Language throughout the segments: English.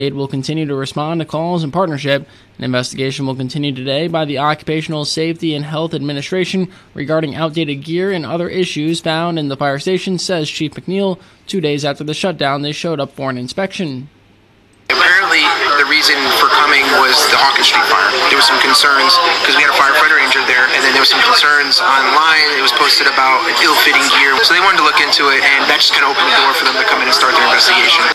will continue to respond to calls in partnership. An investigation will continue today by the Occupational Safety and Health Administration regarding outdated gear and other issues found in the fire station, says Chief McNeil. 2 days after the shutdown, they showed up for an inspection. Apparently, the reason for coming was the Hawkins Street fire. There was some concerns because we had a firefighter injured there, and then there was some concerns online. It was posted about ill-fitting gear. So they wanted to look into it, and that just kind of opened the door for them to come in and start their investigation.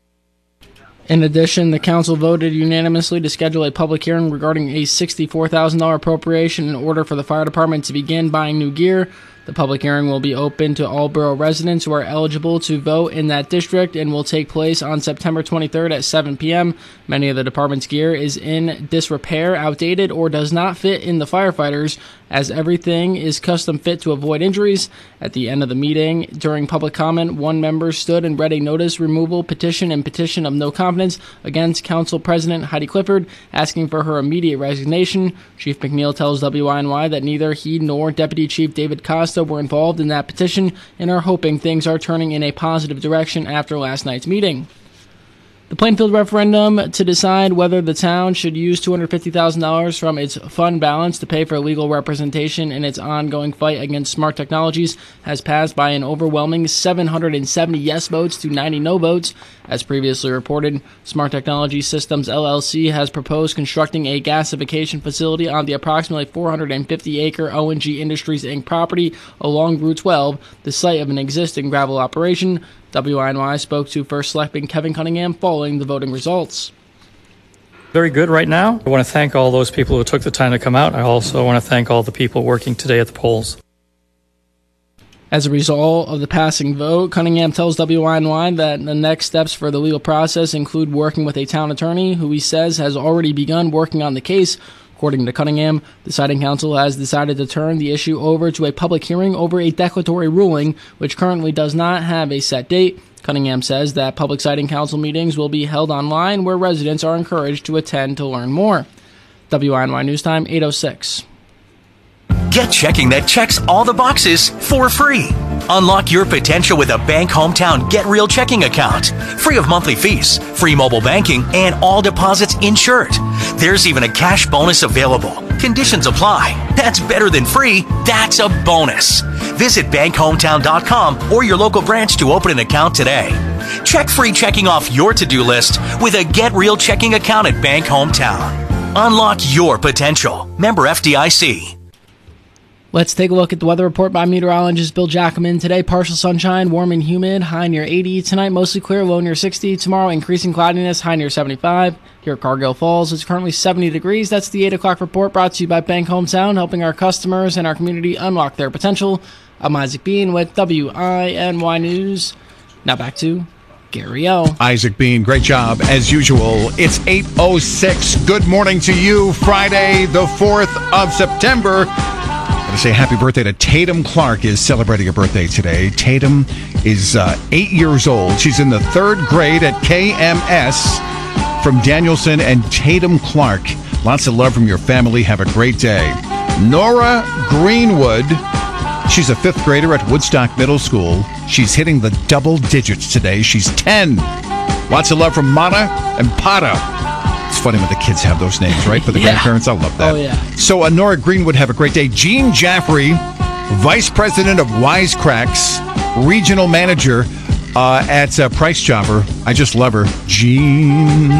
In addition, the council voted unanimously to schedule a public hearing regarding a $64,000 appropriation in order for the fire department to begin buying new gear. The public hearing will be open to all borough residents who are eligible to vote in that district and will take place on September 23rd at 7 p.m. Many of the department's gear is in disrepair, outdated, or does not fit in the firefighters, as everything is custom fit to avoid injuries. At the end of the meeting, during public comment, one member stood and read a notice removal petition and petition of no confidence against Council President Heidi Clifford, asking for her immediate resignation. Chief McNeil tells WINY that neither he nor Deputy Chief David Costa were involved in that petition and are hoping things are turning in a positive direction after last night's meeting. The Plainfield referendum to decide whether the town should use $250,000 from its fund balance to pay for legal representation in its ongoing fight against smart technologies has passed by an overwhelming 770 yes votes to 90 no votes. As previously reported, Smart Technology Systems LLC has proposed constructing a gasification facility on the approximately 450-acre O&G Industries Inc. property along Route 12, the site of an existing gravel operation. WINY spoke to First Selectman Kevin Cunningham following the voting results. Very good right now. I want to thank all those people who took the time to come out. I also want to thank all the people working today at the polls. As a result of the passing vote, Cunningham tells WINY that the next steps for the legal process include working with a town attorney who he says has already begun working on the case. According to Cunningham, the Citing Council has decided to turn the issue over to a public hearing over a declaratory ruling, which currently does not have a set date. Cunningham says that public Citing Council meetings will be held online where residents are encouraged to attend to learn more. WINY News Time, 8:06. Get checking that checks all the boxes for free. Unlock your potential with a Bank Hometown Get Real checking account. Free of monthly fees, free mobile banking, and all deposits insured. There's even a cash bonus available. Conditions apply. That's better than free. That's a bonus. Visit bankhometown.com or your local branch to open an account today. Check free checking off your to-do list with a Get Real checking account at Bank Hometown. Unlock your potential. Member FDIC. Let's take a look at the weather report by meteorologist Bill Jackman. Today, partial sunshine, warm and humid, high near 80. Tonight, mostly clear, low near 60. Tomorrow, increasing cloudiness, high near 75. Here at Cargill Falls, it's currently 70 degrees. That's the 8 o'clock report brought to you by Bank Hometown, helping our customers and our community unlock their potential. I'm Isaac Bean with WINY News. Now back to Gary L. Isaac Bean, great job as usual. It's 8:06. Good morning to you. Friday, the 4th of September. I want to say happy birthday to Tatum Clark, is celebrating a birthday today. Tatum is 8 years old. She's in the 3rd grade at KMS. From Danielson and Tatum Clark. Lots of love from your family. Have a great day. Nora Greenwood. She's a 5th grader at Woodstock Middle School. She's hitting the double digits today. She's 10. Lots of love from Mana and Pata. It's funny when the kids have those names, right? For the grandparents, I love that. Oh, yeah. So, Nora Greenwood, have a great day. Jean Jaffrey, Vice President of Wisecracks, Regional Manager at Price Chopper. I just love her. Jean.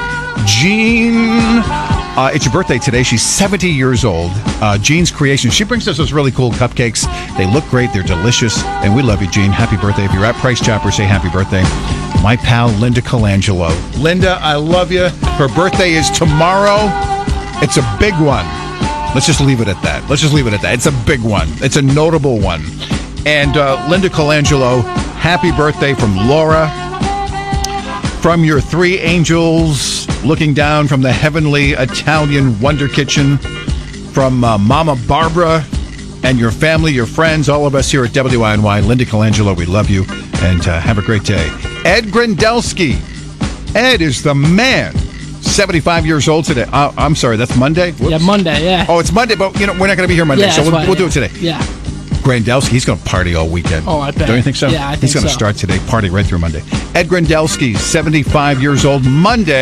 It's your birthday today. She's 70 years old. Jean's creation. She brings us those really cool cupcakes. They look great. They're delicious. And we love you, Jean. Happy birthday. If you're at Price Chopper, say happy birthday. My pal, Linda Colangelo. Linda, I love you. Her birthday is tomorrow. It's a big one. Let's just leave it at that. It's a big one. It's a notable one. And Linda Colangelo, happy birthday from Laura. From your 3 angels looking down from the heavenly Italian Wonder Kitchen. From Mama Barbara and your family, your friends, all of us here at WINY. Linda Colangelo, we love you. And have a great day. Ed Grindelski. Ed is the man. 75 years old today. I'm sorry, that's Monday? Whoops. Yeah, Monday, yeah. Oh, it's Monday, but we're not going to be here Monday, so we'll do it today. Yeah. Grandelski, he's going to party all weekend. Oh, I bet. Don't you think so? Yeah, I think He's going to so. start today, party right through Monday. Ed Grandelski, 75 years old, Monday.